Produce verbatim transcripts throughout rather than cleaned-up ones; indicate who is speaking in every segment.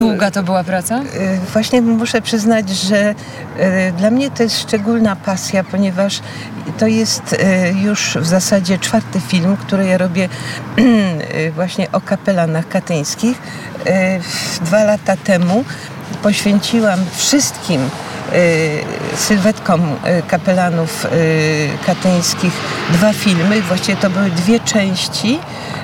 Speaker 1: Długa to była praca?
Speaker 2: Właśnie muszę przyznać, że dla mnie to jest szczególna pasja, ponieważ to jest już w zasadzie czwarty film, który ja robię właśnie o kapelanach katyńskich. Dwa lata temu poświęciłam wszystkim sylwetkom kapelanów katyńskich dwa filmy. Właściwie to były dwie części,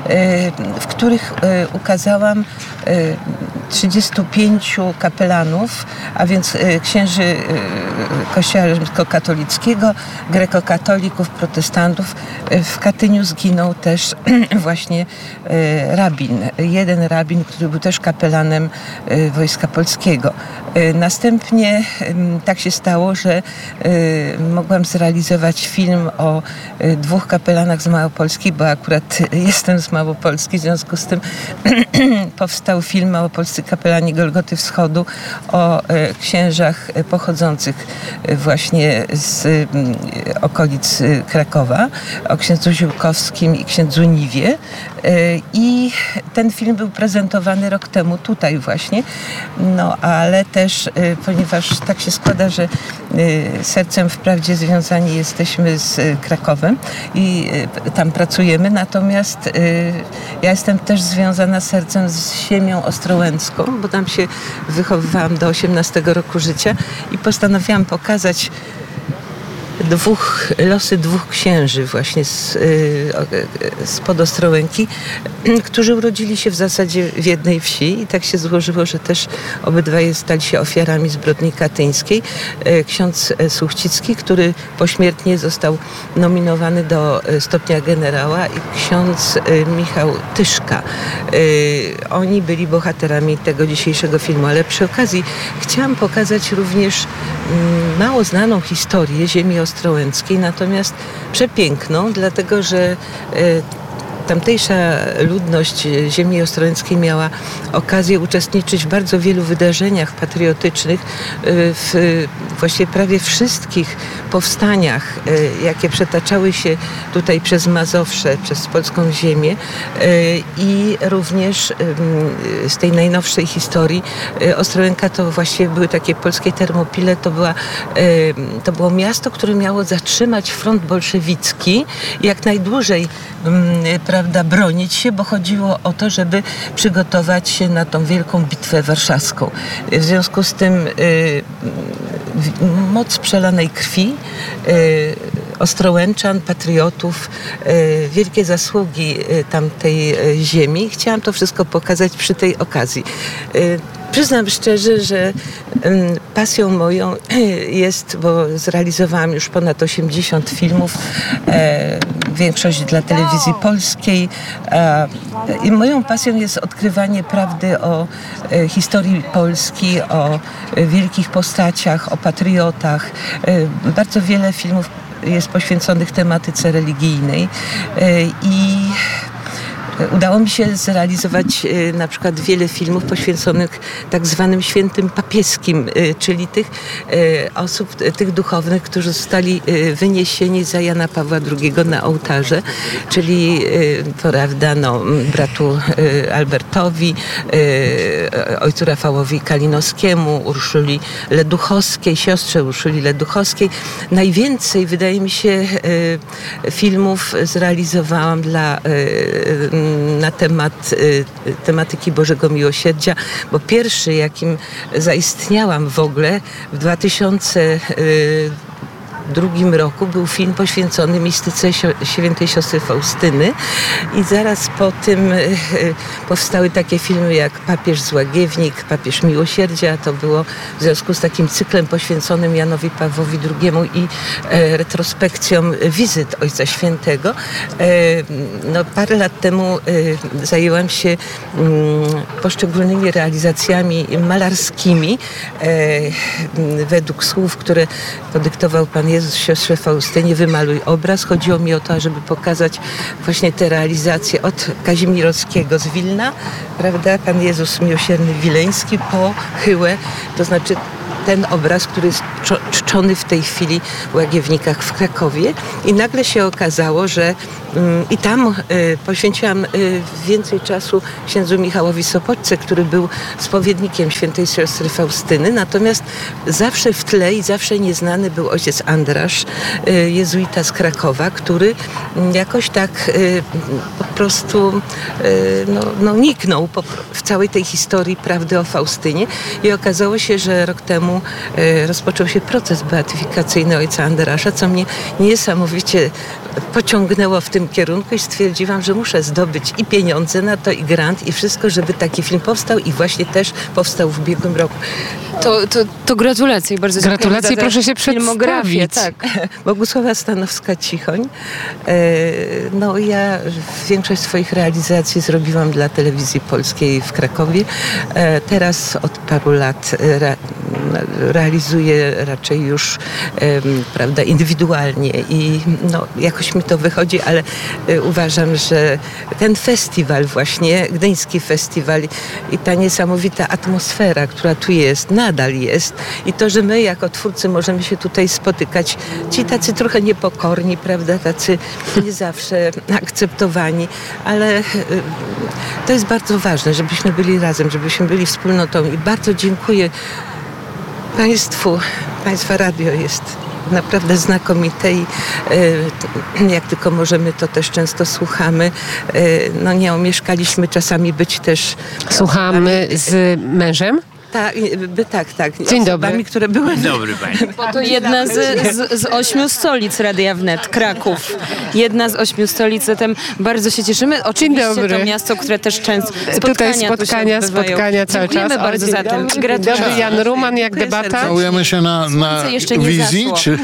Speaker 2: w których ukazałam trzydziestu pięciu kapelanów, a więc księży Kościoła rzymskokatolickiego, grekokatolików, protestantów. W Katyniu zginął też właśnie rabin, jeden rabin, który był też kapelanem Wojska Polskiego. Następnie tak się stało, że mogłam zrealizować film o dwóch kapelanach z Małopolski, bo akurat jestem z Małopolski, w związku z tym powstał film Małopolscy kapelani Golgoty Wschodu o księżach pochodzących właśnie z okolic Krakowa, o księdzu Ziółkowskim i księdzu Niwie. I ten film był prezentowany rok temu tutaj właśnie, no ale też, ponieważ tak się składa, że sercem wprawdzie związani jesteśmy z Krakowem i tam pracujemy, natomiast ja jestem też związana sercem z ziemią ostrołęcką, bo tam się wychowywałam do osiemnastego roku życia i postanowiłam pokazać dwóch, losy dwóch księży właśnie z, spod Ostrołęki, którzy urodzili się w zasadzie w jednej wsi i tak się złożyło, że też obydwaj stali się ofiarami zbrodni katyńskiej. Ksiądz Suchcicki, który pośmiertnie został nominowany do stopnia generała, i ksiądz Michał Tyszka. Oni byli bohaterami tego dzisiejszego filmu, ale przy okazji chciałam pokazać również mało znaną historię ziemi ostrołęckiej, natomiast przepiękną, dlatego że tamtejsza ludność ziemi ostrołęckiej miała okazję uczestniczyć w bardzo wielu wydarzeniach patriotycznych, w właściwie prawie wszystkich powstaniach, jakie przetaczały się tutaj przez Mazowsze, przez polską ziemię, i również z tej najnowszej historii Ostrołęka to właściwie były takie polskie Termopile, to, była, to było miasto, które miało zatrzymać front bolszewicki i jak najdłużej prawda, bronić się, bo chodziło o to, żeby przygotować się na tą wielką bitwę warszawską. W związku z tym y, moc przelanej krwi, y, Ostrołęczan, patriotów, y, wielkie zasługi y, tamtej y, ziemi. Chciałam to wszystko pokazać przy tej okazji. Y, Przyznam szczerze, że um, pasją moją jest, bo zrealizowałam już ponad osiemdziesiąt filmów, e, większość dla telewizji polskiej. E, I moją pasją jest odkrywanie prawdy o e, historii Polski, o e, wielkich postaciach, o patriotach. E, bardzo wiele filmów jest poświęconych tematyce religijnej e, i udało mi się zrealizować na przykład wiele filmów poświęconych tak zwanym świętym papieskim, czyli tych osób, tych duchownych, którzy zostali wyniesieni za Jana Pawła drugiego na ołtarze, czyli prawda, no, bratu Albertowi, ojcu Rafałowi Kalinowskiemu, Urszuli Leduchowskiej, siostrze Urszuli Leduchowskiej. Najwięcej, wydaje mi się, filmów zrealizowałam dla na temat y, tematyki Bożego Miłosierdzia, bo pierwszy, jakim zaistniałam w ogóle w dwa tysiące drugim roku był film poświęcony mistyce świętej siostry Faustyny i zaraz po tym y, powstały takie filmy jak Papież Złagiewnik, Papież Miłosierdzia. To było w związku z takim cyklem poświęconym Janowi Pawłowi drugiemu i e, retrospekcją wizyt Ojca Świętego. E, no, parę lat temu e, zajęłam się m, poszczególnymi realizacjami malarskimi e, według słów, które podyktował Pan Jezus siostrze Faustynie: wymaluj obraz. Chodziło mi o to, żeby pokazać właśnie te realizacje od Kazimierowskiego z Wilna, prawda, Pan Jezus Miłosierny Wileński, po Chyłę, to znaczy ten obraz, który jest czczo, czczony w tej chwili w Łagiewnikach w Krakowie i nagle się okazało, że mm, i tam y, poświęciłam y, więcej czasu księdzu Michałowi Sopoćce, który był spowiednikiem świętej siostry Faustyny, natomiast zawsze w tle i zawsze nieznany był ojciec Andrasz, y, jezuita z Krakowa, który y, jakoś tak y, po prostu y, no, no, niknął po, w całej tej historii prawdy o Faustynie i okazało się, że rok temu y, rozpoczął się proces beatyfikacyjny ojca Andrasza, co mnie niesamowicie pociągnęło w tym kierunku i stwierdziłam, że muszę zdobyć i pieniądze na to, i grant, i wszystko, żeby taki film powstał i właśnie też powstał w ubiegłym roku.
Speaker 1: To, to, to gratulacje, bardzo dziękuję.
Speaker 3: Gratulacje, proszę się przedstawić.
Speaker 1: Tak.
Speaker 2: Bogusława Stanowska-Cichoń. No ja większość swoich realizacji zrobiłam dla telewizji polskiej w Krakowie. Teraz od paru lat re, realizuję raczej już prawda, indywidualnie i no, jakoś mi to wychodzi, ale uważam, że ten festiwal właśnie, Gdyński Festiwal i ta niesamowita atmosfera, która tu jest, nadal jest i to, że my jako twórcy możemy się tutaj spotykać, ci tacy trochę niepokorni, prawda, tacy nie zawsze akceptowani, ale to jest bardzo ważne, żebyśmy byli razem, żebyśmy byli wspólnotą i bardzo dziękuję Państwu. Państwa radio jest naprawdę znakomite i e, jak tylko możemy, to też często słuchamy. E, no nie omieszkaliśmy czasami być też...
Speaker 3: Słuchamy z mężem?
Speaker 2: Tak, by, tak, tak.
Speaker 3: Dzień
Speaker 2: osobami,
Speaker 3: dobry.
Speaker 2: które były...
Speaker 4: Dzień dobry pani.
Speaker 1: Bo to jedna z, z, z ośmiu stolic Radia Wnet, Kraków. Jedna z ośmiu stolic, zatem bardzo się cieszymy. Oczywiście
Speaker 3: dobry.
Speaker 1: to miasto, które też często spotkania
Speaker 3: Tutaj
Speaker 1: tu
Speaker 3: spotkania,
Speaker 1: się odbywają.
Speaker 3: spotkania cały czas.
Speaker 1: Dziękujemy bardzo
Speaker 3: O,
Speaker 1: za
Speaker 3: dzień
Speaker 1: ten.
Speaker 3: dobry.
Speaker 1: Gratulacje.
Speaker 3: Dobry, Jan Ruman, jak debata?
Speaker 5: Całujemy się na, na
Speaker 1: Słońce jeszcze nie
Speaker 5: wizji,
Speaker 1: zaszło.
Speaker 5: czy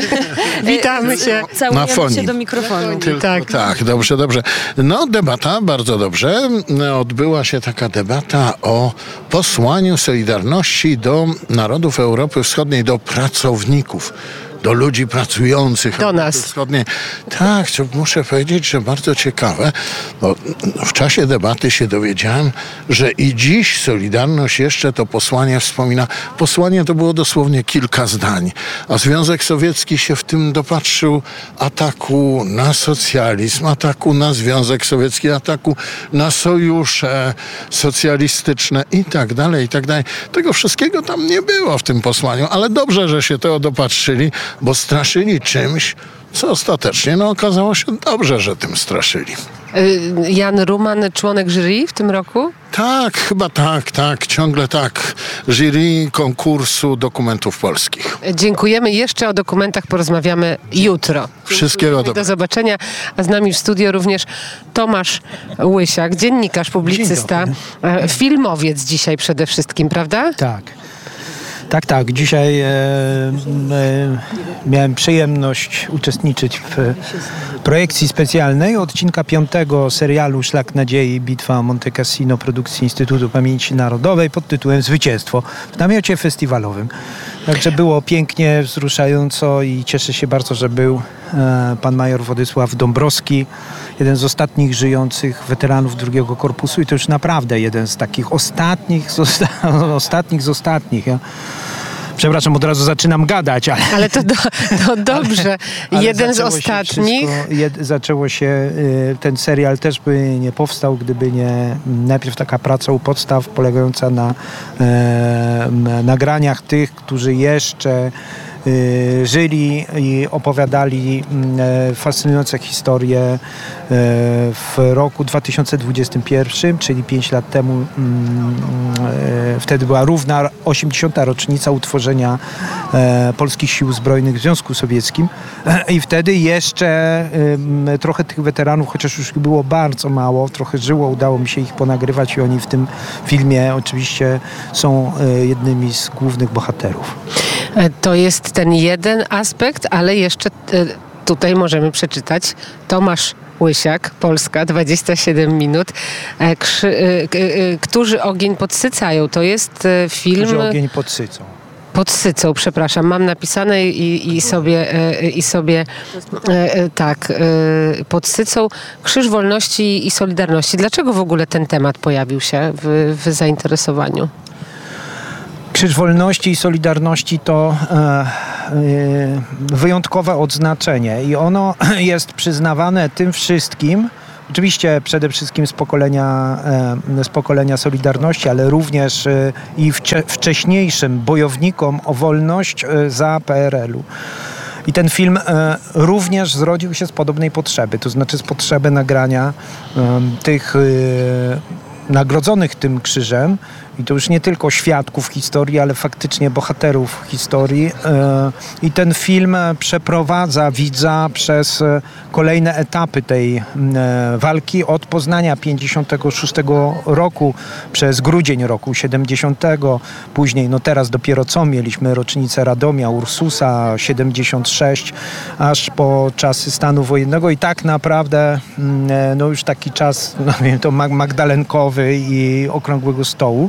Speaker 3: Witamy się.
Speaker 1: Całujemy
Speaker 5: na fonii?
Speaker 1: się do mikrofonu.
Speaker 5: tylko
Speaker 3: Tak.
Speaker 5: tak. Dobrze, dobrze. No debata, bardzo dobrze. Odbyła się taka debata o posłaniu Solidarności do narodów Europy Wschodniej, do pracowników, do ludzi pracujących.
Speaker 3: Do nas.
Speaker 5: Wschodniej. Tak, co muszę powiedzieć, że bardzo ciekawe, bo w czasie debaty się dowiedziałem, że i dziś Solidarność jeszcze to posłanie wspomina. Posłanie to było dosłownie kilka zdań, a Związek Sowiecki się w tym dopatrzył ataku na socjalizm, ataku na Związek Sowiecki, ataku na sojusze socjalistyczne i tak dalej, i tak dalej. Tego wszystkiego tam nie było w tym posłaniu, ale dobrze, że się tego dopatrzyli, bo straszyli czymś, co ostatecznie no, okazało się dobrze, że tym straszyli.
Speaker 3: Jan Ruman, członek jury w tym roku?
Speaker 5: Tak, chyba tak, tak, ciągle tak. Jury konkursu dokumentów polskich.
Speaker 3: Dziękujemy. Jeszcze o dokumentach porozmawiamy jutro.
Speaker 5: Wszystkiego
Speaker 3: Do
Speaker 5: dobrego.
Speaker 3: zobaczenia. A z nami w studio również Tomasz Łysiak, dziennikarz, publicysta, filmowiec dzisiaj przede wszystkim, prawda?
Speaker 6: Tak. Tak, tak. Dzisiaj e, e, miałem przyjemność uczestniczyć w projekcji specjalnej odcinka piątego serialu Szlak Nadziei, Bitwa Monte Cassino, produkcji Instytutu Pamięci Narodowej pod tytułem Zwycięstwo w namiocie festiwalowym. Także było pięknie, wzruszająco i cieszę się bardzo, że był e, pan major Władysław Dąbrowski, jeden z ostatnich żyjących weteranów drugiego korpusu i to już naprawdę jeden z takich ostatnich z, osta- ostatnich, z ostatnich. Ja, przepraszam, od razu zaczynam gadać, ale...
Speaker 3: Ale to, do, to dobrze.
Speaker 6: ale
Speaker 3: Jeden z
Speaker 6: zaczęło się
Speaker 3: ostatnich.
Speaker 6: wszystko- jed, zaczęło się, y, ten serial też by nie powstał, gdyby nie najpierw taka praca u podstaw polegająca na e, m, nagraniach tych, którzy jeszcze y, żyli i opowiadali y, fascynujące historie y, w roku dwa tysiące dwudziestym pierwszym, czyli pięć lat temu. Y, y, wtedy była równa osiemdziesiąta rocznica utworzenia y, Polskich Sił Zbrojnych w Związku Sowieckim. I wtedy jeszcze y, trochę tych weteranów, chociaż już było bardzo mało, trochę żyło, udało mi się ich ponagrywać i oni w tym filmie oczywiście są y, jednymi z głównych bohaterów.
Speaker 3: To jest ten jeden aspekt, ale jeszcze e, tutaj możemy przeczytać Tomasz Łysiak, Polska, dwadzieścia siedem minut. E, krzy, e, k- e, Którzy ogień podsycają. To jest e, film...
Speaker 6: Którzy ogień podsycą.
Speaker 3: Podsycą, przepraszam, mam napisane i, i sobie, e, i sobie e, e, tak, e, podsycą Krzyż Wolności i Solidarności. Dlaczego w ogóle ten temat pojawił się w, w zainteresowaniu?
Speaker 6: Krzyż Wolności i Solidarności to e, e, wyjątkowe odznaczenie i ono jest przyznawane tym wszystkim, oczywiście przede wszystkim z pokolenia, e, z pokolenia Solidarności, ale również e, i wcze, wcześniejszym bojownikom o wolność e, za P R L u. I ten film e, również zrodził się z podobnej potrzeby, to znaczy z potrzeby nagrania e, tych e, nagrodzonych tym krzyżem. I to już nie tylko świadków historii, ale faktycznie bohaterów historii. I ten film przeprowadza widza przez kolejne etapy tej walki od Poznania pięćdziesiątego szóstego roku przez grudzień roku siedemdziesiątego. Później, no teraz dopiero co mieliśmy rocznicę Radomia, Ursusa siedemdziesiąt sześć, aż po czasy stanu wojennego. I tak naprawdę no już taki czas, no wiem, to magdalenkowy i okrągłego stołu.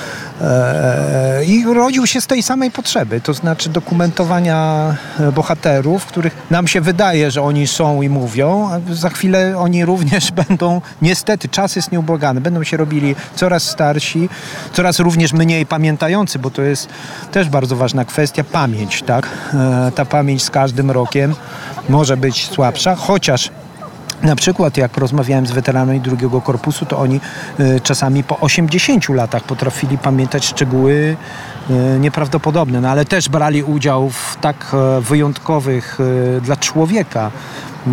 Speaker 6: I rodził się z tej samej potrzeby, to znaczy dokumentowania bohaterów, których nam się wydaje, że oni są i mówią, a za chwilę oni również będą, niestety czas jest nieubłagany, będą się robili coraz starsi, coraz również mniej pamiętający, bo to jest też bardzo ważna kwestia, pamięć, tak? Ta pamięć z każdym rokiem może być słabsza, chociaż na przykład jak rozmawiałem z weteranami drugiego korpusu, to oni y, czasami po osiemdziesięciu latach potrafili pamiętać szczegóły y, nieprawdopodobne, no, ale też brali udział w tak y, wyjątkowych y, dla człowieka y,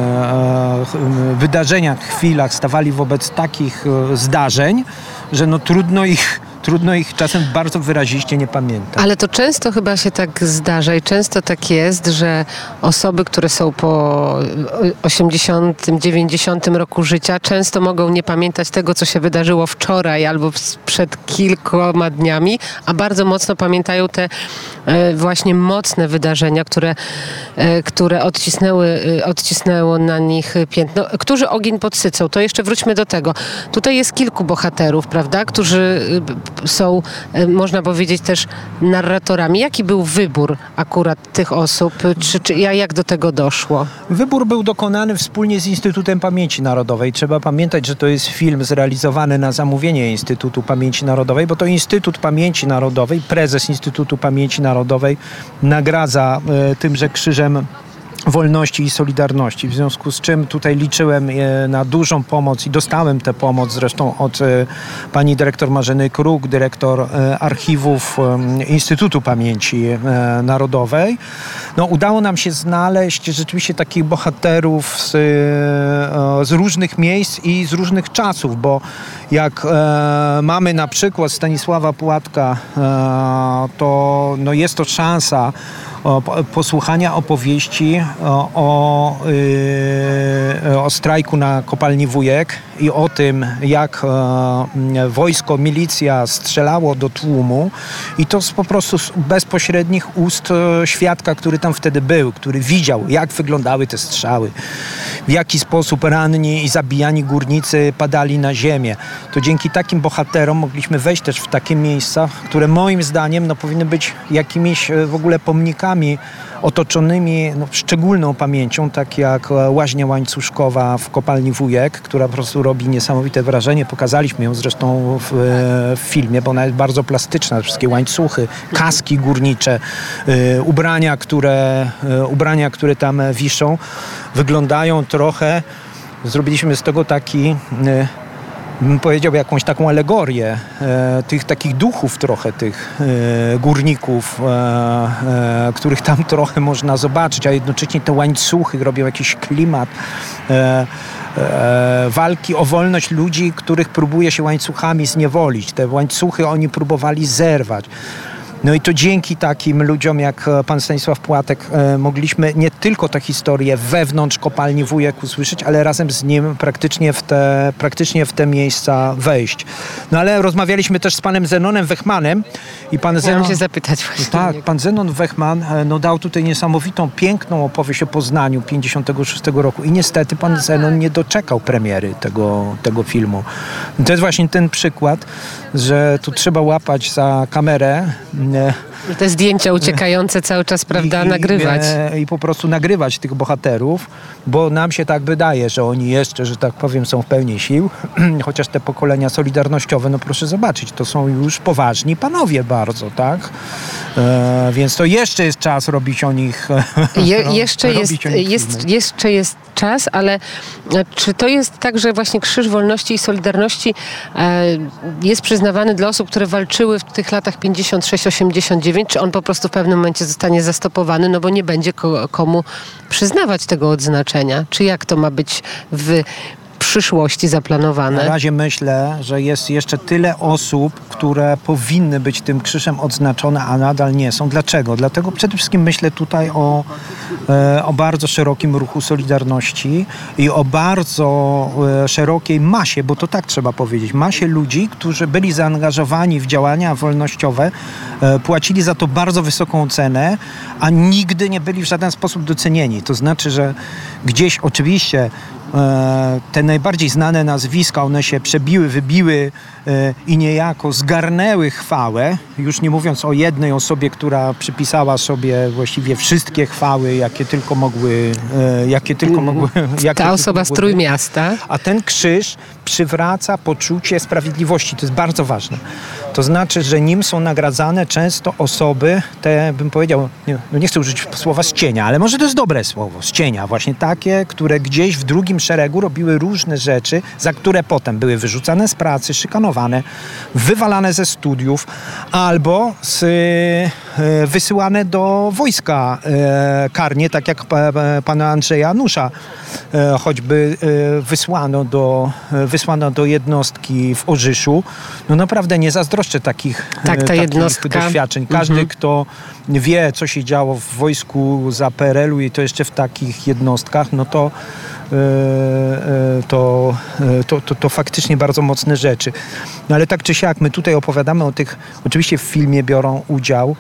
Speaker 6: y, wydarzeniach, chwilach, stawali wobec takich y, zdarzeń, że no trudno ich Trudno ich czasem bardzo wyraziście nie pamiętać.
Speaker 3: Ale to często chyba się tak zdarza i często tak jest, że osoby, które są po osiemdziesiątym, dziewięćdziesiątym roku życia, często mogą nie pamiętać tego, co się wydarzyło wczoraj albo przed kilkoma dniami, a bardzo mocno pamiętają te właśnie mocne wydarzenia, które, które odcisnęły, odcisnęło na nich piętno. Którzy ogień podsycą? To jeszcze wróćmy do tego. Tutaj jest kilku bohaterów, prawda, którzy są, można powiedzieć, też narratorami. Jaki był wybór akurat tych osób? Czy, czy jak do tego doszło?
Speaker 6: Wybór był dokonany wspólnie z Instytutem Pamięci Narodowej. Trzeba pamiętać, że to jest film zrealizowany na zamówienie Instytutu Pamięci Narodowej, bo to Instytut Pamięci Narodowej, prezes Instytutu Pamięci Narodowej nagradza e, tymże krzyżem wolności i solidarności, w związku z czym tutaj liczyłem na dużą pomoc i dostałem tę pomoc zresztą od pani dyrektor Marzeny Kruk, dyrektor archiwów Instytutu Pamięci Narodowej. No, udało nam się znaleźć rzeczywiście takich bohaterów z, z różnych miejsc i z różnych czasów, bo jak e, mamy na przykład Stanisława Płatka, e, to no jest to szansa o, posłuchania opowieści o, o, yy, o strajku na kopalni Wujek i o tym, jak e, wojsko, milicja strzelało do tłumu i to z, po prostu z bezpośrednich ust e, świadka, który tam wtedy był, który widział, jak wyglądały te strzały, w jaki sposób ranni i zabijani górnicy padali na ziemię. To dzięki takim bohaterom mogliśmy wejść też w takie miejsca, które moim zdaniem no, powinny być jakimiś w ogóle pomnikami otoczonymi no, szczególną pamięcią, tak jak Łaźnia Łańcuszkowa w kopalni Wujek, która po prostu robi niesamowite wrażenie. Pokazaliśmy ją zresztą w, w filmie, bo ona jest bardzo plastyczna. Wszystkie łańcuchy, kaski górnicze, y, ubrania, które, y, ubrania, które tam wiszą, wyglądają trochę, zrobiliśmy z tego taki y, bym powiedział jakąś taką alegorię e, tych takich duchów trochę, tych e, górników, e, e, których tam trochę można zobaczyć, a jednocześnie te łańcuchy robią jakiś klimat e, e, walki o wolność ludzi, których próbuje się łańcuchami zniewolić. Te łańcuchy oni próbowali zerwać. No i to dzięki takim ludziom jak pan Stanisław Płatek e, mogliśmy nie tylko tę historię wewnątrz kopalni Wujek usłyszeć, ale razem z nim praktycznie w te, praktycznie w te miejsca wejść. No ale rozmawialiśmy też z panem Zenonem Wechmanem i pan Zenon...
Speaker 3: Chciałam się zapytać właśnie.
Speaker 6: Tak, pan Zenon Wechman e, no, dał tutaj niesamowitą, piękną opowieść o Poznaniu pięćdziesiątego szóstego roku i niestety pan Zenon nie doczekał premiery tego, tego filmu. I to jest właśnie ten przykład, że tu trzeba łapać za kamerę
Speaker 3: Te zdjęcia uciekające cały czas, prawda,
Speaker 6: I,
Speaker 3: nagrywać.
Speaker 6: I, I po prostu nagrywać tych bohaterów, bo nam się tak wydaje, że oni jeszcze, że tak powiem, są w pełni sił, chociaż te pokolenia solidarnościowe, no proszę zobaczyć, to są już poważni panowie bardzo, tak? E, więc to jeszcze jest czas robić o nich
Speaker 3: Je, jeszcze, jest,
Speaker 6: o nich
Speaker 3: jest, jeszcze jest czas, ale czy to jest tak, że właśnie Krzyż Wolności i Solidarności e, jest przyznawany dla osób, które walczyły w tych latach pięćdziesiąt sześć osiemdziesiąt dziewięć, czy on po prostu w pewnym momencie zostanie zastopowany, no bo nie będzie ko- komu przyznawać tego odznaczenia? Czy jak to ma być w przyszłości zaplanowane?
Speaker 6: Na razie myślę, że jest jeszcze tyle osób, które powinny być tym krzyżem odznaczone, a nadal nie są. Dlaczego? Dlatego przede wszystkim myślę tutaj o, e, o bardzo szerokim ruchu Solidarności i o bardzo e, szerokiej masie, bo to tak trzeba powiedzieć, masie ludzi, którzy byli zaangażowani w działania wolnościowe, e, płacili za to bardzo wysoką cenę, a nigdy nie byli w żaden sposób docenieni. To znaczy, że gdzieś oczywiście te najbardziej znane nazwiska, one się przebiły, wybiły i niejako zgarnęły chwałę, już nie mówiąc o jednej osobie, która przypisała sobie właściwie wszystkie chwały, jakie tylko mogły, jakie tylko mogły. Jakie
Speaker 3: Ta osoba z Trójmiasta.
Speaker 6: A ten krzyż przywraca poczucie sprawiedliwości. To jest bardzo ważne. To znaczy, że nim są nagradzane często osoby, te bym powiedział, nie, no nie chcę użyć słowa z cienia, ale może to jest dobre słowo, z cienia. Właśnie takie, które gdzieś w drugim szeregu robiły różne rzeczy, za które potem były wyrzucane z pracy, szykanowane, wywalane ze studiów albo z, e, wysyłane do wojska e, karnie, tak jak pa, pana Andrzeja Anusza e, choćby e, wysłano do, e, wysłano do jednostki w Orzyszu. No naprawdę nie zazdroszczę takich,
Speaker 3: tak, ta
Speaker 6: takich
Speaker 3: jednostka.
Speaker 6: doświadczeń. Każdy, mhm. kto wie, co się działo w wojsku za P R L u i to jeszcze w takich jednostkach, no to To, to, to, to faktycznie bardzo mocne rzeczy. No ale tak czy siak, my tutaj opowiadamy o tych, oczywiście w filmie biorą udział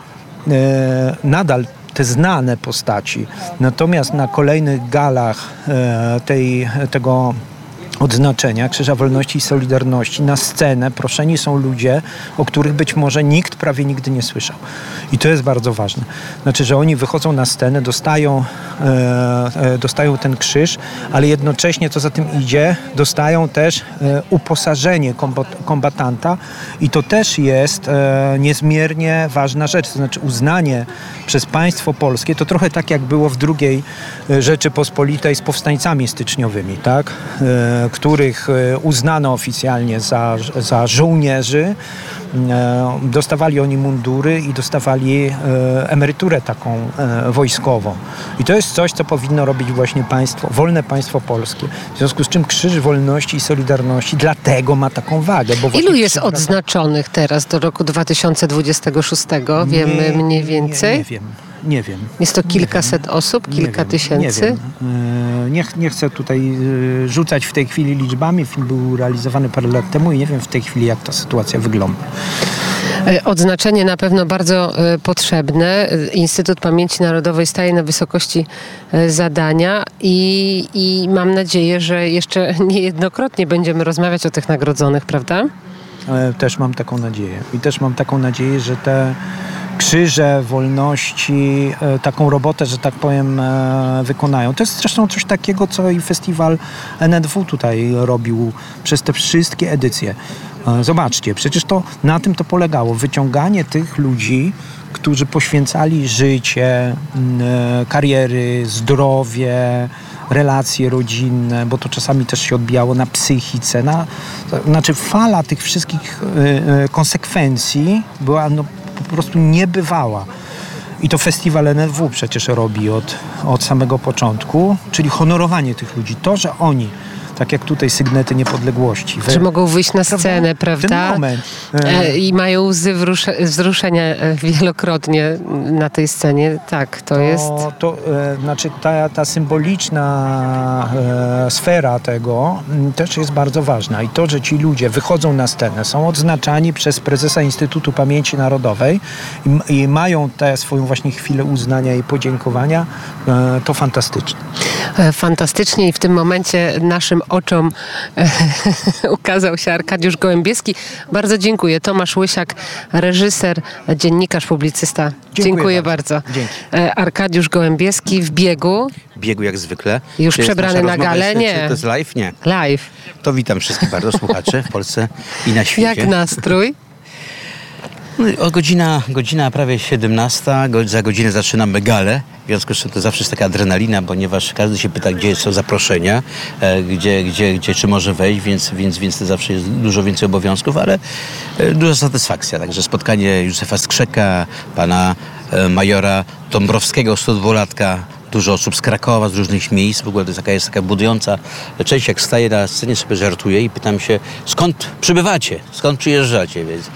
Speaker 6: e, nadal te znane postaci. Natomiast na kolejnych galach e, tej, tego odznaczenia Krzyża Wolności i Solidarności na scenę proszeni są ludzie, o których być może nikt prawie nigdy nie słyszał. I to jest bardzo ważne. Znaczy, że oni wychodzą na scenę, dostają, e, e, dostają ten krzyż, ale jednocześnie, co za tym idzie, dostają też e, uposażenie kombat, kombatanta i to też jest e, niezmiernie ważna rzecz. To znaczy uznanie przez państwo polskie, to trochę tak jak było w drugiej Rzeczypospolitej z powstańcami styczniowymi, tak? E, których uznano oficjalnie za, za żołnierzy. Dostawali oni mundury i dostawali emeryturę taką wojskową. I to jest coś, co powinno robić właśnie państwo, wolne państwo polskie. W związku z czym Krzyż Wolności i Solidarności dlatego ma taką wagę. Bo
Speaker 3: ilu jest przywraca... odznaczonych teraz do roku dwa tysiące dwudziestego szóstego? Wiemy nie, mniej więcej?
Speaker 6: Nie, nie wiem. Nie wiem.
Speaker 3: Jest to kilkaset
Speaker 6: wiem.
Speaker 3: osób? Kilka
Speaker 6: nie
Speaker 3: tysięcy?
Speaker 6: Nie, wiem. Nie, nie chcę tutaj rzucać w tej chwili liczbami. Film był realizowany parę lat temu i nie wiem w tej chwili, jak ta sytuacja wygląda.
Speaker 3: Odznaczenie na pewno bardzo potrzebne. Instytut Pamięci Narodowej staje na wysokości zadania i, i mam nadzieję, że jeszcze niejednokrotnie będziemy rozmawiać o tych nagrodzonych, prawda?
Speaker 6: Też mam taką nadzieję. I też mam taką nadzieję, że te Krzyże Wolności taką robotę, że tak powiem, wykonają. To jest zresztą coś takiego, co i festiwal N N W tutaj robił przez te wszystkie edycje. Zobaczcie, przecież to na tym to polegało. Wyciąganie tych ludzi, którzy poświęcali życie, kariery, zdrowie, relacje rodzinne, bo to czasami też się odbijało na psychice. Na, znaczy fala tych wszystkich konsekwencji była no, po prostu niebywała. I to festiwal N N W przecież robi od, od samego początku, czyli honorowanie tych ludzi. To, że oni, tak jak tutaj Sygnety Niepodległości.
Speaker 3: Że mogą wyjść na scenę, prawda?
Speaker 6: Ten moment.
Speaker 3: E, I mają łzy wzruszenia wielokrotnie na tej scenie. Tak, to, to jest...
Speaker 6: To, e, znaczy ta, ta symboliczna e, sfera tego m, też jest bardzo ważna. I to, że ci ludzie wychodzą na scenę, są odznaczani przez prezesa Instytutu Pamięci Narodowej i, i mają tę swoją właśnie chwilę uznania i podziękowania, e, to fantastycznie.
Speaker 3: Fantastycznie i w tym momencie naszym oczom ukazał się Arkadiusz Gołębieski. Bardzo dziękuję. Tomasz Łysiak, reżyser, dziennikarz, publicysta. Dziękuję, dziękuję bardzo. bardzo.
Speaker 6: Dzięki.
Speaker 3: Arkadiusz Gołębieski w biegu.
Speaker 4: Biegu jak zwykle.
Speaker 3: Już
Speaker 4: Czy
Speaker 3: przebrany na galę?
Speaker 4: Jeszcze,
Speaker 3: Nie.
Speaker 4: Czy to jest live? Nie.
Speaker 3: Live.
Speaker 4: To witam wszystkich bardzo słuchaczy w Polsce i na świecie.
Speaker 3: Jak nastrój?
Speaker 4: No, o godzina, godzina prawie siedemnasta, go, za godzinę zaczynamy galę. W związku z czym to zawsze jest taka adrenalina, ponieważ każdy się pyta, gdzie są zaproszenia, e, gdzie, gdzie, gdzie, czy może wejść, więc, więc, więc to zawsze jest dużo więcej obowiązków, ale e, duża satysfakcja. Także spotkanie Józefa Skrzeka, pana e, majora Dąbrowskiego, sto dwulatka, dużo osób z Krakowa, z różnych miejsc. W ogóle to jest taka, jest taka budująca część. Jak staję na scenie, sobie żartuję i pytam się, skąd przybywacie, skąd przyjeżdżacie, więc...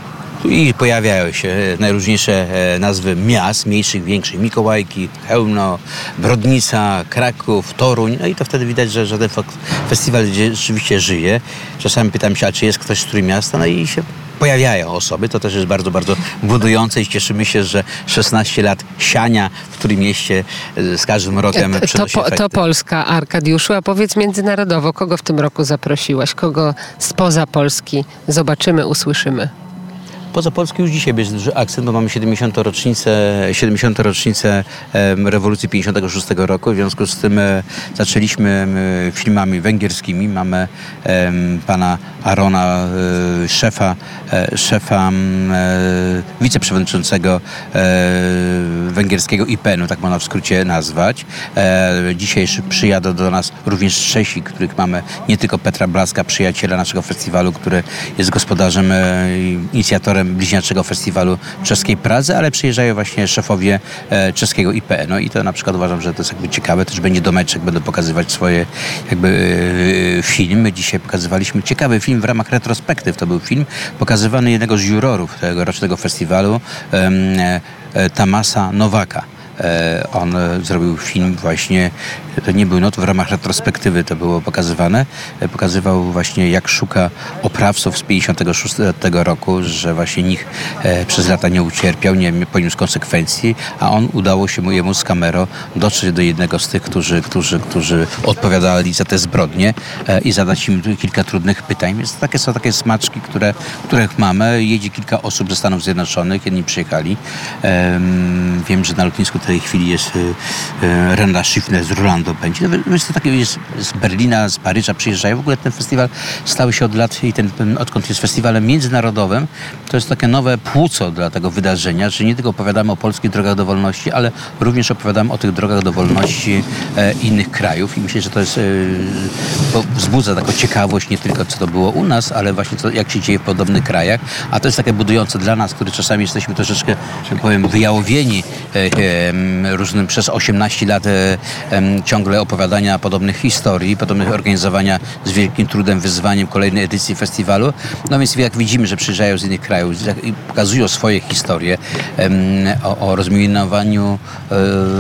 Speaker 4: I pojawiają się najróżniejsze nazwy miast, mniejszych, większych. Mikołajki, Chełmno, Brodnica, Kraków, Toruń. No i to wtedy widać, że, że ten festiwal rzeczywiście żyje. Czasami pytam się, a czy jest ktoś z którego miasta? No i się pojawiają osoby. To też jest bardzo, bardzo budujące i cieszymy się, że szesnaście lat siania w którym mieście z każdym rokiem przynosi
Speaker 3: to, po,
Speaker 4: efekty.
Speaker 3: to Polska, Arkadiuszu. A powiedz międzynarodowo, kogo w tym roku zaprosiłaś? Kogo spoza Polski zobaczymy, usłyszymy?
Speaker 4: Poza Polską już dzisiaj jest duży akcent, bo mamy siedemdziesiątą rocznicę, siedemdziesiątą rocznicę e, rewolucji pięćdziesiątego szóstego roku. W związku z tym e, zaczęliśmy e, filmami węgierskimi. Mamy e, pana Arona, e, szefa, e, szefa e, wiceprzewodniczącego e, węgierskiego I P N u, tak można w skrócie nazwać. E, dzisiaj przyjadą do nas również Czesi, których mamy, nie tylko Petra Blaska, przyjaciela naszego festiwalu, który jest gospodarzem, e, inicjatorem bliźniaczego festiwalu czeskiej Pradze, ale przyjeżdżają właśnie szefowie e, czeskiego I P N u i to na przykład uważam, że to jest jakby ciekawe. Też będzie domeczek, będą pokazywać swoje jakby e, filmy. Dzisiaj pokazywaliśmy ciekawy film w ramach retrospektyw. To był film pokazywany jednego z jurorów tego rocznego festiwalu, e, e, Tamasa Nowaka. E, on e, zrobił film właśnie, to nie był not w ramach retrospektywy, to było pokazywane. E, pokazywał właśnie, jak szuka oprawców z pięćdziesiątego szóstego roku, że właśnie nikt e, przez lata nie ucierpiał, nie poniósł konsekwencji, a on udało się mu jemu z kamerą dotrzeć do jednego z tych, którzy, którzy, którzy odpowiadali za te zbrodnie e, i zadać im kilka trudnych pytań. Więc takie są takie smaczki, które, których mamy. Jedzie kilka osób ze Stanów Zjednoczonych, jedni przyjechali. E, wiem, że na lotnisku w tej chwili jest e, Renda Schiffner z Rolando będzie. Jest to takie jest z Berlina, z Paryża przyjeżdżają. W ogóle ten festiwal stał się od lat i ten, odkąd jest festiwalem międzynarodowym, to jest takie nowe płuco dla tego wydarzenia, że nie tylko opowiadamy o polskich drogach do wolności, ale również opowiadamy o tych drogach do wolności e, innych krajów i myślę, że to jest e, bo wzbudza taką ciekawość nie tylko co to było u nas, ale właśnie co, jak się dzieje w podobnych krajach, a to jest takie budujące dla nas, którzy czasami jesteśmy troszeczkę, że powiem, wyjałowieni e, e, różnym przez osiemnaście lat e, e, ciągle opowiadania podobnych historii, podobnych organizowania z wielkim trudem, wyzwaniem kolejnej edycji festiwalu. No więc jak widzimy, że przyjeżdżają z innych krajów i pokazują swoje historie e, o, o rozminowaniu e,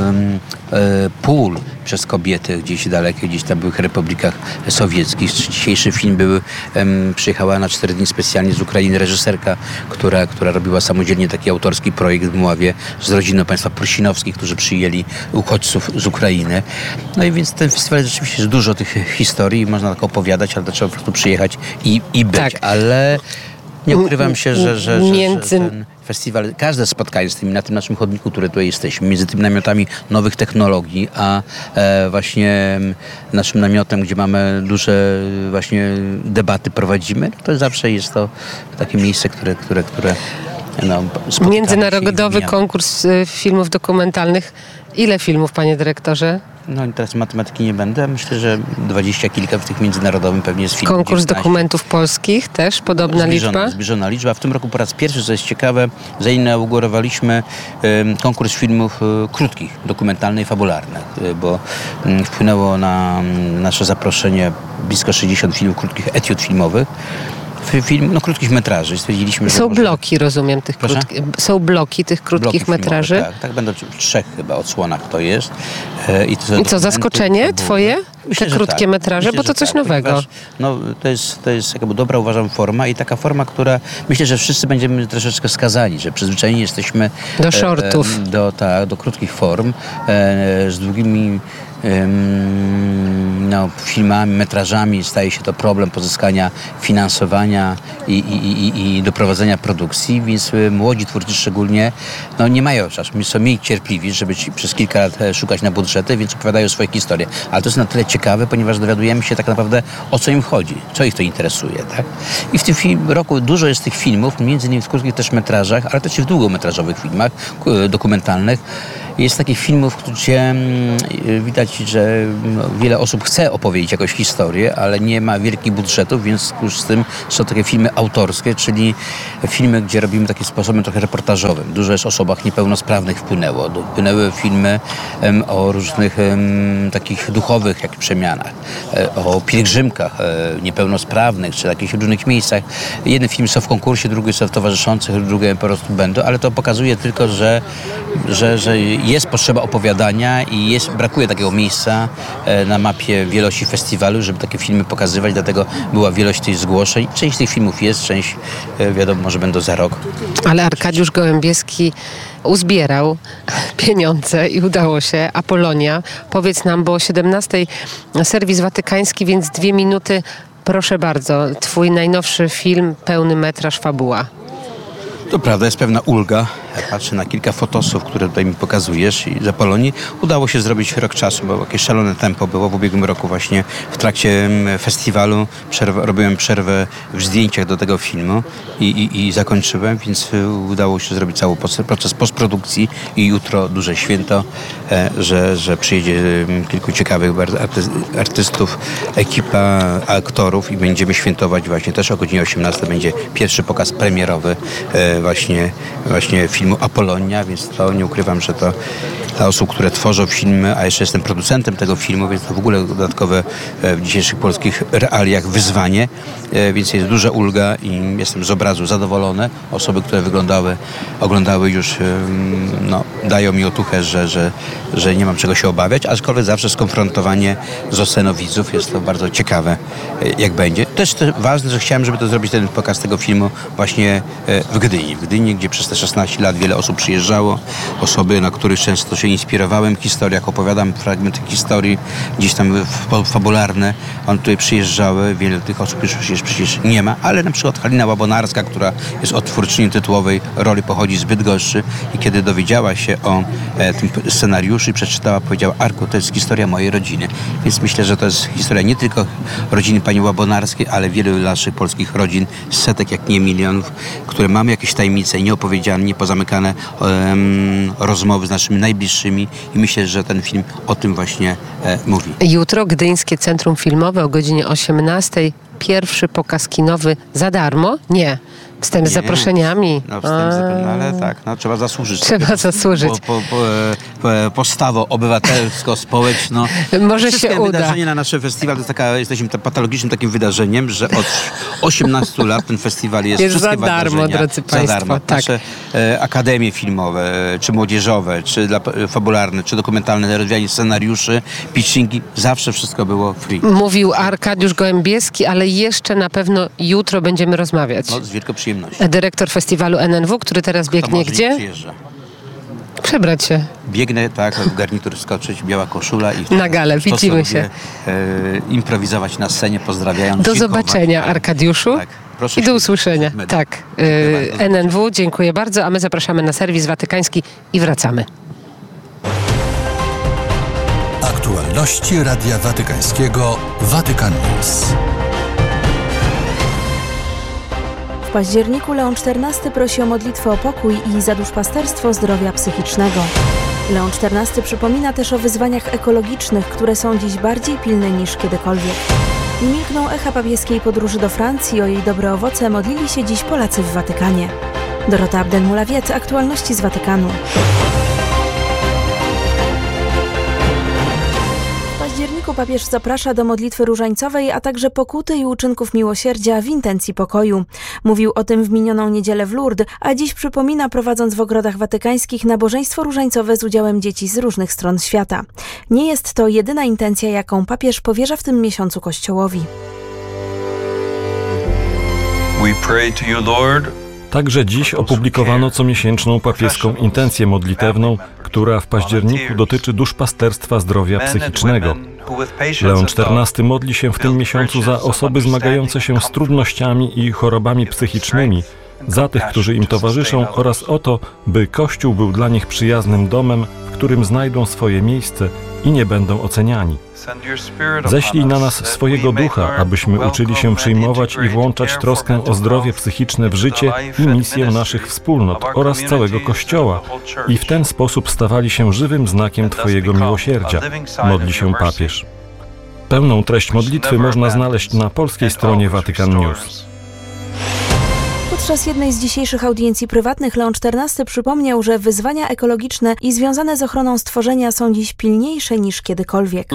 Speaker 4: e, pól przez kobiety gdzieś dalekie, gdzieś tam w byłych republikach sowieckich. Dzisiejszy film był, um, przyjechała na cztery dni specjalnie z Ukrainy reżyserka, która, która robiła samodzielnie taki autorski projekt w Mławie z rodziną państwa Prusinowskich, którzy przyjęli uchodźców z Ukrainy. No i więc ten festiwal rzeczywiście jest dużo tych historii, można tak opowiadać, ale to trzeba po prostu przyjechać i, i być.
Speaker 3: Tak.
Speaker 4: Ale nie ukrywam się, że, że, że,
Speaker 3: Między...
Speaker 4: że ten festiwal, każde spotkanie z tymi na tym naszym chodniku, które tutaj jesteśmy, między tymi namiotami nowych technologii, a e, właśnie naszym namiotem, gdzie mamy duże właśnie debaty prowadzimy, to zawsze jest to takie miejsce, które, które, które no,
Speaker 3: Międzynarodowy konkurs filmów dokumentalnych. Ile filmów, panie dyrektorze?
Speaker 4: No i teraz matematyki nie będę. Myślę, że dwadzieścia kilka w tych międzynarodowym pewnie jest film.
Speaker 3: Konkurs
Speaker 4: dziewiętnaście.
Speaker 3: Dokumentów polskich też, podobna
Speaker 4: zbliżona,
Speaker 3: liczba?
Speaker 4: Zbliżona liczba. W tym roku po raz pierwszy, co jest ciekawe, zainaugurowaliśmy y, konkurs filmów y, krótkich, dokumentalnych, fabularnych, y, bo y, wpłynęło na y, nasze zaproszenie blisko sześćdziesiąt filmów krótkich, etiud filmowych. Film, no krótkich metraży. Stwierdziliśmy,
Speaker 3: Są
Speaker 4: że może...
Speaker 3: bloki, rozumiem, tych krótkich. Są bloki tych krótkich
Speaker 4: bloki
Speaker 3: metraży?
Speaker 4: Filmowe, tak, tak, będą w trzech chyba odsłonach to jest. E, i to
Speaker 3: I co, zaskoczenie
Speaker 4: fabuły.
Speaker 3: twoje?
Speaker 4: Myślę,
Speaker 3: te
Speaker 4: że
Speaker 3: krótkie
Speaker 4: tak.
Speaker 3: metraże,
Speaker 4: Myślę,
Speaker 3: bo to
Speaker 4: że
Speaker 3: coś
Speaker 4: tak,
Speaker 3: nowego.
Speaker 4: ponieważ, no, to jest, to jest jakby dobra, uważam, forma i taka forma, która myślę, że wszyscy będziemy troszeczkę skazani, że przyzwyczajeni jesteśmy
Speaker 3: Do shortów.
Speaker 4: E, do, tak, do krótkich form e, z długimi no, filmami, metrażami. Staje się to problem pozyskania finansowania i, i, i, i doprowadzenia produkcji, więc młodzi twórcy szczególnie no, nie mają czasu. Są mniej cierpliwi, żeby ci przez kilka lat szukać na budżety, więc opowiadają swoje historie. Ale to jest na tyle ciekawe, ponieważ dowiadujemy się tak naprawdę, o co im chodzi, co ich to interesuje. Tak? I w tym film, roku dużo jest tych filmów, między innymi w krótkich też metrażach, ale też i w długometrażowych filmach dokumentalnych. Jest takich filmów, gdzie widać, że wiele osób chce opowiedzieć jakąś historię, ale nie ma wielkich budżetów, więc w związku z tym są takie filmy autorskie, czyli filmy, gdzie robimy takim sposobem trochę reportażowym. Dużo jest o osobach niepełnosprawnych wpłynęło. Wpłynęły filmy um, o różnych um, takich duchowych jak przemianach, o pielgrzymkach e, niepełnosprawnych, czy takich różnych miejscach. Jedne filmy są w konkursie, drugie są w towarzyszących, drugie po prostu będą, ale to pokazuje tylko, że, że, że jest potrzeba opowiadania i jest, brakuje takiego miejsca na mapie wielości festiwalu, żeby takie filmy pokazywać, dlatego była wielość tych zgłoszeń. Część tych filmów jest, część wiadomo, może będą za rok.
Speaker 3: Ale Arkadiusz Gołębieski uzbierał pieniądze i udało się. Apolonia. Powiedz nam, bo o siedemnastej serwis watykański, więc dwie minuty. Proszę bardzo, twój najnowszy film, pełny metraż, fabuła.
Speaker 4: To prawda, jest pewna ulga. Patrzę na kilka fotosów, które tutaj mi pokazujesz i z Apolonii. Udało się zrobić rok czasu, bo jakieś szalone tempo było w ubiegłym roku właśnie w trakcie festiwalu. Przerwę, robiłem przerwę w zdjęciach do tego filmu i, i, i zakończyłem, więc udało się zrobić cały proces postprodukcji i jutro duże święto, że, że przyjedzie kilku ciekawych bardzo artystów, ekipa aktorów i będziemy świętować właśnie też o godzinie osiemnastej będzie pierwszy pokaz premierowy właśnie, właśnie filmu Apolonia, więc to nie ukrywam, że to dla osób, które tworzą filmy, a jeszcze jestem producentem tego filmu, więc to w ogóle dodatkowe w dzisiejszych polskich realiach wyzwanie, więc jest duża ulga i jestem z obrazu zadowolony. Osoby, które wyglądały, oglądały już, no, dają mi otuchę, że, że, że nie mam czego się obawiać, aczkolwiek zawsze skonfrontowanie z oceną widzów jest to bardzo ciekawe, jak będzie. Też to ważne, że chciałem, żeby to zrobić ten pokaz tego filmu właśnie w Gdyni. W Gdyni, gdzie przez te szesnaście lat wiele osób przyjeżdżało, osoby, na których często się inspirowałem w historiach, opowiadam fragmenty historii, gdzieś tam fabularne, one tutaj przyjeżdżały, wiele tych osób już przecież, przecież nie ma, ale na przykład Halina Łabonarska, która jest od twórczyni tytułowej roli, pochodzi z Bydgoszczy i kiedy dowiedziała się o e, tym scenariuszu i przeczytała, powiedziała: Arku, to jest historia mojej rodziny. Więc myślę, że to jest historia nie tylko rodziny pani Łabonarskiej, ale wielu naszych polskich rodzin, setek jak nie milionów, które mamy jakieś tajemnice nieopowiedziane, niepozamykane um, rozmowy z naszymi najbliższymi i myślę, że ten film o tym właśnie e, mówi.
Speaker 3: Jutro Gdyńskie Centrum Filmowe o godzinie osiemnastej. Pierwszy pokaz kinowy za darmo? Nie. Wstęp z
Speaker 4: Nie.
Speaker 3: zaproszeniami.
Speaker 4: No, wstęp z zaproszeniami, ale tak, no, trzeba zasłużyć.
Speaker 3: Trzeba zasłużyć.
Speaker 4: Po, po, po, po, postawą obywatelsko-społeczną.
Speaker 3: Może
Speaker 4: Wszystkie
Speaker 3: się uda.
Speaker 4: wydarzenie na naszym festiwalu to jest taka, jesteśmy patologicznym takim wydarzeniem, że od osiemnastu lat ten festiwal jest,
Speaker 3: jest
Speaker 4: wszystkie
Speaker 3: za darmo, drodzy
Speaker 4: za
Speaker 3: Państwo.
Speaker 4: Darmo.
Speaker 3: Tak.
Speaker 4: Nasze e, akademie filmowe, czy młodzieżowe, czy dla, fabularne, czy dokumentalne, rozwijanie scenariuszy, pitchingi, zawsze wszystko było free.
Speaker 3: Mówił Arkadiusz Gołębieski, ale jeszcze na pewno jutro będziemy rozmawiać.
Speaker 4: No, z wielką przyjemnością.
Speaker 3: Dyrektor festiwalu N N W, który teraz biegnie gdzie?
Speaker 4: Przyjeżdża.
Speaker 3: Przebrać się.
Speaker 4: Biegnę, tak, w garnitur skoczyć, biała koszula i
Speaker 3: na galę, widzimy się.
Speaker 4: E, improwizować na scenie, pozdrawiając.
Speaker 3: Do
Speaker 4: dziękować.
Speaker 3: zobaczenia, Arkadiuszu.
Speaker 4: Tak, proszę
Speaker 3: I do
Speaker 4: się
Speaker 3: usłyszenia.
Speaker 4: media.
Speaker 3: Tak.
Speaker 4: Dziękuję bardzo.
Speaker 3: N N W, dziękuję bardzo, a my zapraszamy na serwis watykański i wracamy.
Speaker 7: Aktualności Radia Watykańskiego Watykan News.
Speaker 8: W październiku Leon czternasty prosi o modlitwę o pokój i zaduszpasterstwo zdrowia psychicznego. Leon czternasty przypomina też o wyzwaniach ekologicznych, które są dziś bardziej pilne niż kiedykolwiek. Nie milkną echa papieskiej podróży do Francji, o jej dobre owoce modlili się dziś Polacy w Watykanie. Dorota Abdel-Mulawiet, aktualności z Watykanu. W październiku październiku papież zaprasza do modlitwy różańcowej, a także pokuty i uczynków miłosierdzia w intencji pokoju. Mówił o tym w minioną niedzielę w Lourdes, a dziś przypomina, prowadząc w ogrodach watykańskich nabożeństwo różańcowe z udziałem dzieci z różnych stron świata. Nie jest to jedyna intencja, jaką papież powierza w tym miesiącu Kościołowi.
Speaker 9: We pray to you, Lord.
Speaker 10: Także dziś opublikowano comiesięczną papieską intencję modlitewną, która w październiku dotyczy duszpasterstwa zdrowia psychicznego. Leon czternasty modli się w tym miesiącu za osoby zmagające się z trudnościami i chorobami psychicznymi, za tych, którzy im towarzyszą, oraz o to, by Kościół był dla nich przyjaznym domem, w którym znajdą swoje miejsce i nie będą oceniani. Ześlij na nas swojego ducha, abyśmy uczyli się przyjmować i włączać troskę o zdrowie psychiczne w życie i misję naszych wspólnot oraz całego Kościoła i w ten sposób stawali się żywym znakiem Twojego miłosierdzia, modli się papież. Pełną treść modlitwy można znaleźć na polskiej stronie Vatican News.
Speaker 8: Podczas jednej z dzisiejszych audiencji prywatnych Leon czternasty przypomniał, że wyzwania ekologiczne i związane z ochroną stworzenia są dziś pilniejsze niż kiedykolwiek.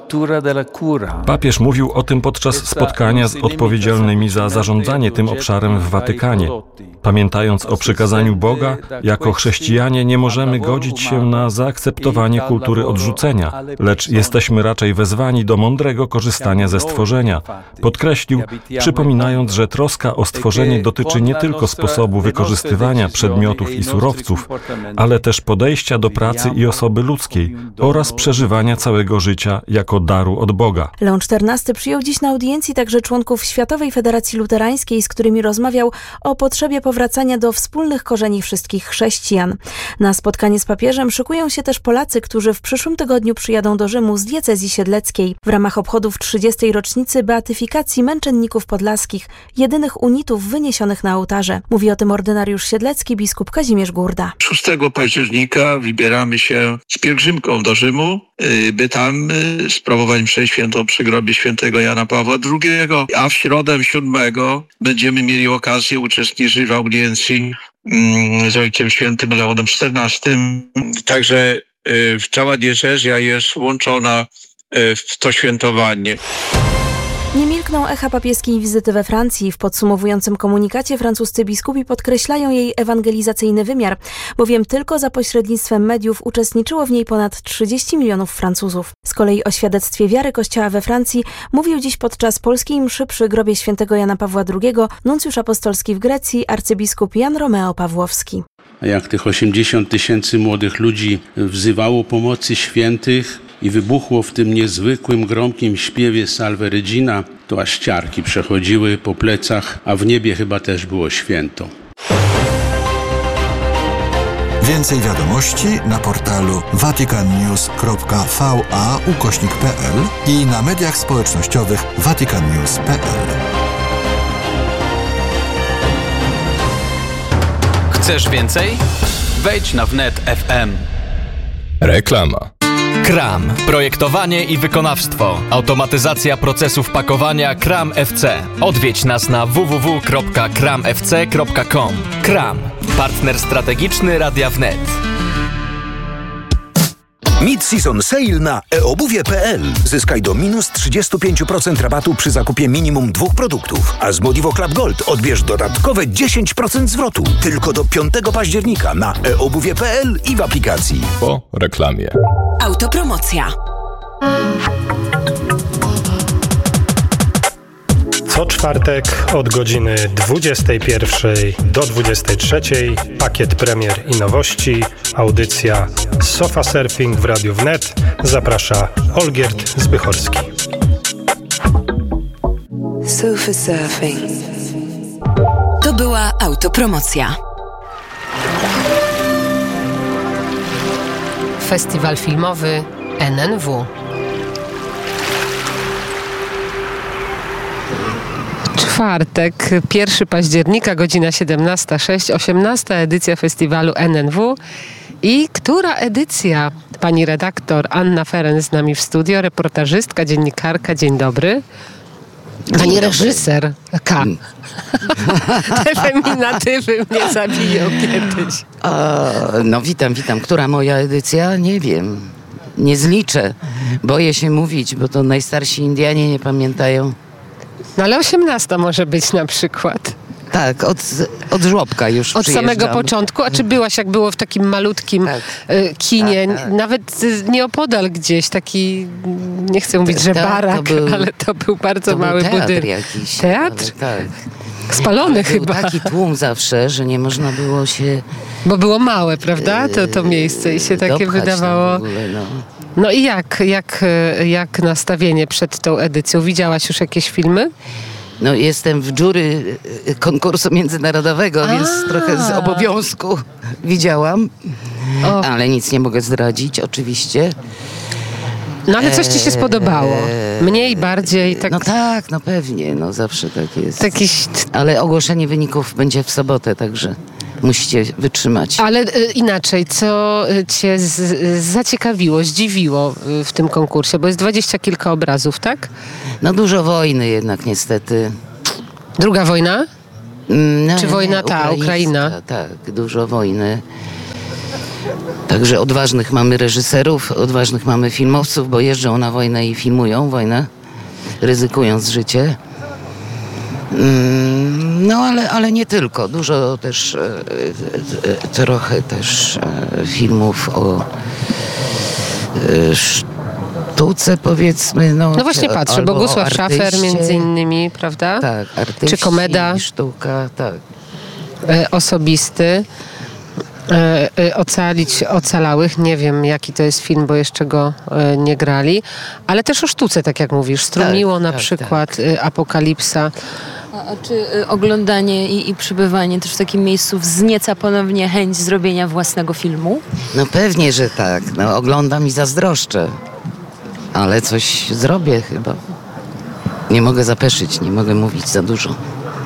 Speaker 10: Papież mówił o tym podczas spotkania z odpowiedzialnymi za zarządzanie tym obszarem w Watykanie. Pamiętając o przykazaniu Boga, jako chrześcijanie nie możemy godzić się na zaakceptowanie kultury odrzucenia, lecz jesteśmy raczej wezwani do mądrego korzystania ze stworzenia. Podkreślił, przypominając, że troska o stworzenie dotyczy nie tylko sposobu wykorzystywania przedmiotów i surowców, ale też podejścia do pracy i osoby ludzkiej oraz przeżywania całego życia jako daru od Boga.
Speaker 8: Leon czternasty przyjął dziś na audiencji także członków Światowej Federacji Luterańskiej, z którymi rozmawiał o potrzebie powracania do wspólnych korzeni wszystkich chrześcijan. Na spotkanie z papieżem szykują się też Polacy, którzy w przyszłym tygodniu przyjadą do Rzymu z diecezji siedleckiej w ramach obchodów trzydziestej rocznicy beatyfikacji męczenników podlaskich, jedynych unitów wyniesionych na ołtarze. Mówi o tym ordynariusz siedlecki biskup Kazimierz Gurda.
Speaker 11: szóstego października wybieramy się z pielgrzymką do Rzymu, by tam sprawować mszę świętą przy grobie świętego Jana Pawła drugiego, a w środę siódmego będziemy mieli okazję uczestniczyć w audiencji z Ojcem Świętym Leonem czternastym. Także cała diecezja jest włączona w to świętowanie.
Speaker 8: Nie milkną echa papieskiej wizyty we Francji. W podsumowującym komunikacie francuscy biskupi podkreślają jej ewangelizacyjny wymiar, bowiem tylko za pośrednictwem mediów uczestniczyło w niej ponad trzydzieści milionów Francuzów. Z kolei o świadectwie wiary Kościoła we Francji mówił dziś podczas polskiej mszy przy grobie świętego Jana Pawła drugiego nuncjusz apostolski w Grecji arcybiskup Jan Romeo Pawłowski.
Speaker 12: Jak tych osiemdziesiąt tysięcy młodych ludzi wzywało pomocy świętych i wybuchło w tym niezwykłym, gromkim śpiewie Salve Regina, to aż ciarki przechodziły po plecach, a w niebie chyba też było święto.
Speaker 7: Więcej wiadomości na portalu vaticannews kropka v a ukośnik p l i na mediach społecznościowych vatican news kropka p l.
Speaker 13: Chcesz więcej? Wejdź na wnet kropka f m.
Speaker 14: Reklama.
Speaker 13: Kram. Projektowanie i wykonawstwo. Automatyzacja procesów pakowania Kram F C. Odwiedź nas na w w w kropka kram f c kropka com. Kram. Partner strategiczny Radia Wnet.
Speaker 15: Mid-season sale na e obuwie kropka p l. Zyskaj do minus trzydzieści pięć procent rabatu przy zakupie minimum dwóch produktów. A z Modivo Club Gold odbierz dodatkowe dziesięć procent zwrotu. Tylko do piątego października na e obuwie kropka p l i w aplikacji.
Speaker 14: Po reklamie.
Speaker 16: Autopromocja.
Speaker 17: Co czwartek od godziny dwudziestej pierwszej do dwudziestej trzeciej pakiet premier i nowości, audycja Sofa Surfing w Radiu Wnet. Zaprasza Olgierd Zbychorski.
Speaker 16: Sofa Surfing. To była autopromocja.
Speaker 3: Festiwal filmowy N N W. Czwartek, pierwszego października, godzina siedemnasta zero sześć, osiemnasta edycja festiwalu N N W. I która edycja? Pani redaktor Anna Ferenc z nami w studio, reportażystka, dziennikarka. Dzień dobry. Pani reżyser K. Te feminatywy mnie zabiją kiedyś.
Speaker 18: O, no witam, witam. Która moja edycja? Nie wiem. nie zliczę. Boję się mówić, bo to najstarsi Indianie nie pamiętają.
Speaker 3: No ale osiemnasta może być na przykład.
Speaker 18: Tak, od, od żłobka już
Speaker 3: Od samego początku? A czy byłaś, jak było w takim malutkim tak. y, kinie, tak, tak. nawet y, nieopodal gdzieś, taki, nie chcę mówić, że
Speaker 18: tak,
Speaker 3: barak,
Speaker 18: to był,
Speaker 3: ale to był bardzo
Speaker 18: to
Speaker 3: mały
Speaker 18: był teatr
Speaker 3: budynek.
Speaker 18: Jakiś,
Speaker 3: teatr?
Speaker 18: Ale, tak.
Speaker 3: Spalony
Speaker 18: ale
Speaker 3: chyba.
Speaker 18: Był taki tłum zawsze, że nie można było się...
Speaker 3: Bo było małe, prawda? To, to miejsce i się takie wydawało...
Speaker 18: Ogóle, no.
Speaker 3: no i jak, jak, jak nastawienie przed tą edycją? Widziałaś już jakieś filmy?
Speaker 18: No jestem w jury konkursu międzynarodowego, A. więc trochę z obowiązku widziałam, o. ale nic nie mogę zdradzić oczywiście.
Speaker 3: No ale coś ci się spodobało? Mniej, bardziej? Tak...
Speaker 18: No tak, no pewnie, no zawsze tak jest.
Speaker 3: Jakiś...
Speaker 18: Ale ogłoszenie wyników będzie w sobotę, także musicie wytrzymać.
Speaker 3: Ale y, inaczej, co cię z, z, zaciekawiło, zdziwiło w tym konkursie? Bo jest dwadzieścia kilka obrazów, tak?
Speaker 18: No dużo wojny jednak niestety.
Speaker 3: Druga wojna?
Speaker 18: No,
Speaker 3: Czy wojna ta, Ukraina?
Speaker 18: Tak, dużo wojny. Także odważnych mamy reżyserów, odważnych mamy filmowców, bo jeżdżą na wojnę i filmują wojnę, ryzykując życie. No ale, ale nie tylko. Dużo też, trochę też filmów o sztuce, powiedzmy. No,
Speaker 3: no właśnie patrzę, Bogusław Szafer między innymi, prawda?
Speaker 18: Tak, artyści,
Speaker 3: czy komeda,
Speaker 18: sztuka, tak.
Speaker 3: Osobisty. Ocalić ocalałych. Nie wiem, jaki to jest film, bo jeszcze go nie grali. Ale też o sztuce, tak jak mówisz. Strumiło tak, na tak, przykład tak. Apokalipsa.
Speaker 1: A, a czy oglądanie i, i przybywanie też w takim miejscu wznieca ponownie chęć zrobienia własnego filmu?
Speaker 18: No pewnie, że tak. No, oglądam i zazdroszczę. Ale coś zrobię chyba. Nie mogę zapeszyć, nie mogę mówić za dużo.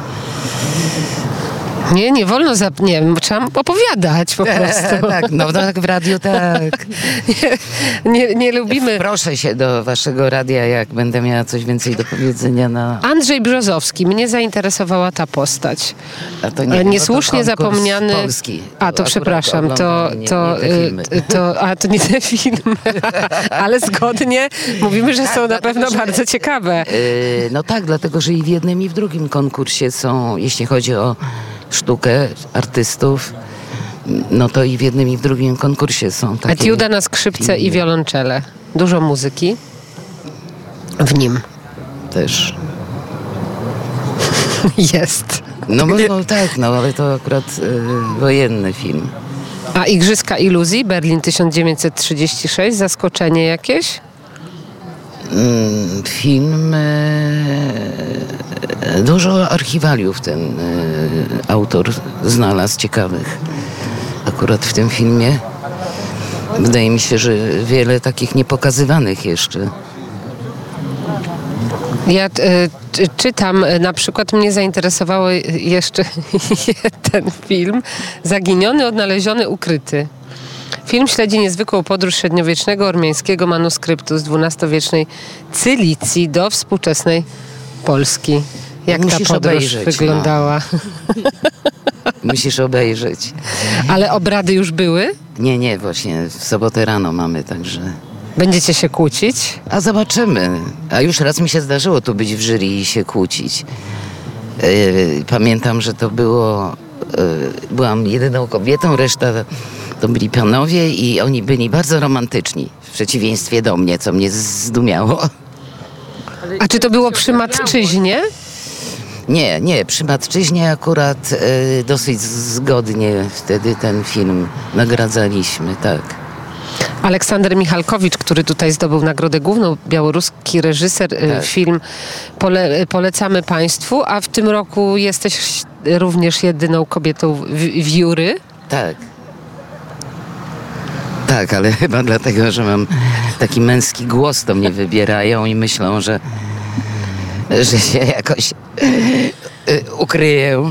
Speaker 3: Nie, nie wolno, zap... nie trzeba opowiadać po prostu.
Speaker 18: Tak, no tak w radiu tak.
Speaker 3: nie, nie, nie lubimy.
Speaker 18: Proszę się do waszego radia, jak będę miała coś więcej do powiedzenia. Na...
Speaker 3: Andrzej Brzozowski, mnie zainteresowała ta postać.
Speaker 18: A to nie,
Speaker 3: Niesłusznie
Speaker 18: no to
Speaker 3: zapomniany.
Speaker 18: Polski.
Speaker 3: A to przepraszam, to,
Speaker 18: nie,
Speaker 3: to,
Speaker 18: nie te
Speaker 3: to, a to nie te filmy. Ale zgodnie mówimy, że
Speaker 18: tak,
Speaker 3: są na
Speaker 18: dlatego,
Speaker 3: pewno
Speaker 18: że,
Speaker 3: bardzo ciekawe.
Speaker 18: Yy, no tak, dlatego że i w jednym, i w drugim konkursie są, jeśli chodzi o sztukę artystów, no to i w jednym, i w drugim konkursie są takie
Speaker 3: Etiuda na skrzypce filmy. I wiolonczele. Dużo muzyki w nim.
Speaker 18: Też.
Speaker 3: Jest.
Speaker 18: No, no tak, no ale to akurat y, wojenny film.
Speaker 3: A Igrzyska Iluzji, Berlin tysiąc dziewięćset trzydzieści sześć, zaskoczenie jakieś?
Speaker 18: Film, dużo archiwaliów ten autor znalazł ciekawych akurat w tym filmie. Wydaje mi się, że wiele takich niepokazywanych jeszcze.
Speaker 3: Ja y, czytam, na przykład mnie zainteresowało jeszcze jeden film, Zaginiony, odnaleziony, ukryty. Film śledzi niezwykłą podróż średniowiecznego ormiańskiego manuskryptu z dwunastowiecznej Cylicji do współczesnej Polski. Jak
Speaker 18: Musisz
Speaker 3: ta podróż
Speaker 18: obejrzeć,
Speaker 3: wyglądała?
Speaker 18: No. Musisz obejrzeć.
Speaker 3: Ale obrady już były?
Speaker 18: Nie, nie, właśnie w sobotę rano mamy, także...
Speaker 3: Będziecie się kłócić?
Speaker 18: A zobaczymy. A już raz mi się zdarzyło tu być w jury i się kłócić. Yy, pamiętam, że to było... Yy, byłam jedyną kobietą, reszta to byli panowie i oni byli bardzo romantyczni. W przeciwieństwie do mnie, co mnie zdumiało.
Speaker 3: A czy to było przy matczyźnie?
Speaker 18: Nie, nie. Przy matczyźnie akurat yy, dosyć zgodnie wtedy ten film nagradzaliśmy, tak.
Speaker 3: Aleksander Michalkowicz, który tutaj zdobył nagrodę główną, białoruski reżyser, tak. Film pole, polecamy Państwu, a w tym roku jesteś również jedyną kobietą w, w jury.
Speaker 18: Tak. Tak, ale chyba dlatego, że mam taki męski głos, to mnie wybierają i myślą, że, że się jakoś ukryję.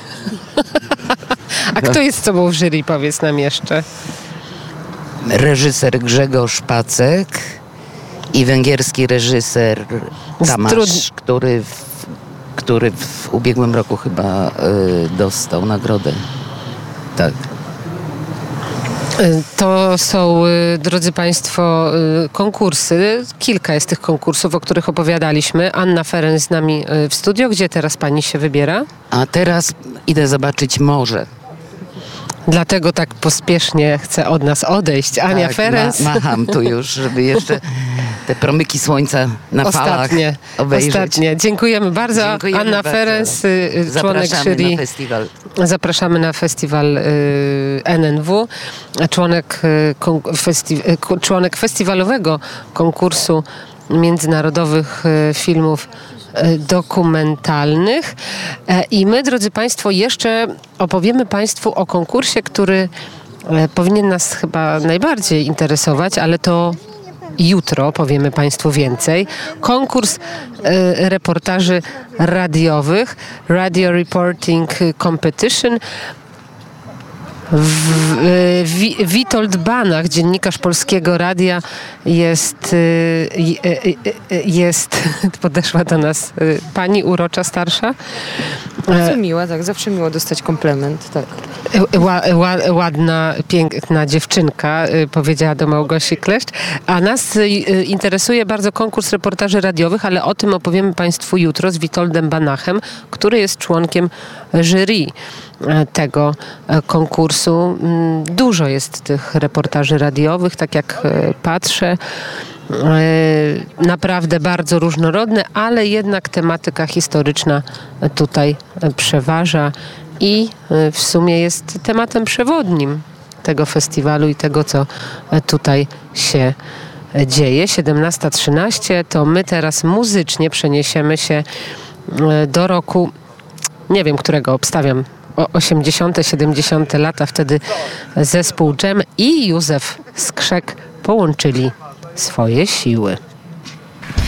Speaker 3: A kto jest z tobą w jury, powiedz nam jeszcze?
Speaker 18: Reżyser Grzegorz Pacek i węgierski reżyser Tamás, Strud... który, w, który w ubiegłym roku chyba y, dostał nagrodę. Tak.
Speaker 3: To są, drodzy Państwo, konkursy. Kilka jest tych konkursów, o których opowiadaliśmy. Anna Ferenc z nami w studio. Gdzie teraz Pani się wybiera?
Speaker 18: A teraz idę zobaczyć morze.
Speaker 3: Dlatego tak pospiesznie chce od nas odejść. Ania
Speaker 18: tak,
Speaker 3: Ferenc.
Speaker 18: Ma, macham tu już, żeby jeszcze te promyki słońca na
Speaker 3: ostatnie,
Speaker 18: falach obejrzeć.
Speaker 3: Ostatnie. Dziękujemy bardzo.
Speaker 18: Dziękujemy
Speaker 3: Anna
Speaker 18: bardzo.
Speaker 3: Ferenc, członek
Speaker 18: Zapraszamy
Speaker 3: jury.
Speaker 18: na festiwal.
Speaker 3: Zapraszamy na festiwal y, N N W. Członek, y, kon, festi, y, członek festiwalowego konkursu międzynarodowych y, filmów dokumentalnych. I my, drodzy Państwo, jeszcze opowiemy Państwu o konkursie, który powinien nas chyba najbardziej interesować, ale to jutro powiemy Państwu więcej. Konkurs reportaży radiowych, Radio Reporting Competition. W, w, Witold Banach, dziennikarz Polskiego Radia, jest, jest podeszła do nas pani urocza, starsza.
Speaker 1: Bardzo miła, tak, zawsze miło dostać komplement, tak.
Speaker 3: Ładna, piękna dziewczynka, powiedziała do Małgosi Kleszcz. A nas interesuje bardzo konkurs reportaży radiowych, ale o tym opowiemy Państwu jutro z Witoldem Banachem, który jest członkiem jury tego konkursu. Dużo jest tych reportaży radiowych, tak jak patrzę. Naprawdę bardzo różnorodne, ale jednak tematyka historyczna tutaj przeważa i w sumie jest tematem przewodnim tego festiwalu i tego, co tutaj się dzieje. siedemnasta trzynaście, to my teraz muzycznie przeniesiemy się do roku, nie wiem którego, obstawiam, osiemdziesiąte, siedemdziesiąte lata. Wtedy zespół Dżem i Józef Skrzek połączyli swoje siły.